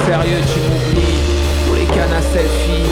sérieux tu m'oublies. Pour les cannes à selfie,